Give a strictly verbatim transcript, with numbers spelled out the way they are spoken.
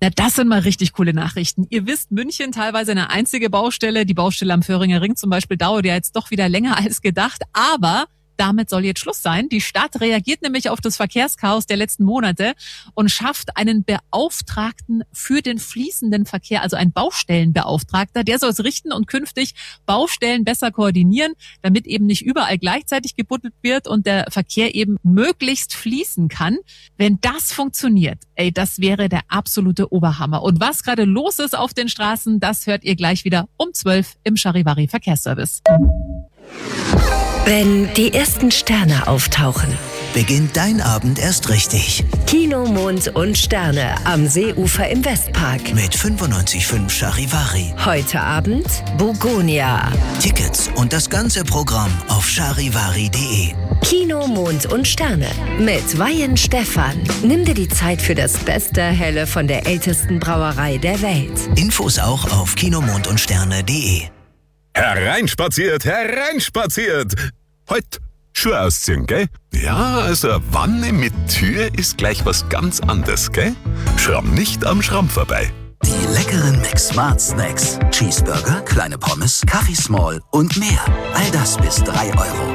Na, das sind mal richtig coole Nachrichten. Ihr wisst, München teilweise eine einzige Baustelle. Die Baustelle am Föhringer Ring zum Beispiel dauert ja jetzt doch wieder länger als gedacht. Aber damit soll jetzt Schluss sein. Die Stadt reagiert nämlich auf das Verkehrschaos der letzten Monate und schafft einen Beauftragten für den fließenden Verkehr, also ein Baustellenbeauftragter. Der soll es richten und künftig Baustellen besser koordinieren, damit eben nicht überall gleichzeitig gebuddelt wird und der Verkehr eben möglichst fließen kann. Wenn das funktioniert, ey, das wäre der absolute Oberhammer. Und was gerade los ist auf den Straßen, das hört ihr gleich wieder um zwölf im Charivari Verkehrsservice. Wenn die ersten Sterne auftauchen, beginnt dein Abend erst richtig. Kino, Mond und Sterne am Seeufer im Westpark. Mit fünfundneunzig Komma fünf Charivari. Heute Abend Bugonia. Tickets und das ganze Programm auf charivari punkt de. Kino, Mond und Sterne mit Weihen Stefan. Nimm dir die Zeit für das beste Helle von der ältesten Brauerei der Welt. Infos auch auf kinomondundsterne punkt de. Hereinspaziert, hereinspaziert! Heute Schuhe ausziehen, gell? Ja, also eine Wanne mit Tür ist gleich was ganz anderes, gell? Schramm nicht am Schramm vorbei. Die leckeren McSmart Snacks. Cheeseburger, kleine Pommes, Kaffee Small und mehr. All das bis drei Euro.